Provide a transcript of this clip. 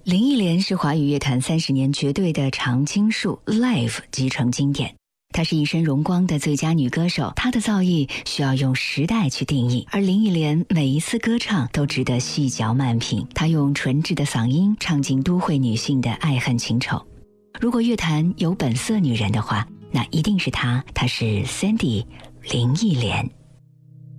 林忆莲是华语乐坛30年绝对的常青树 ，Live 继承经典。她是一身荣光的最佳女歌手，她的造诣需要用时代去定义，而林忆莲每一次歌唱都值得细嚼慢品。她用纯质的嗓音唱尽都会女性的爱恨情仇。如果乐坛有本色女人的话，那一定是她，她是 Sandy 林忆莲。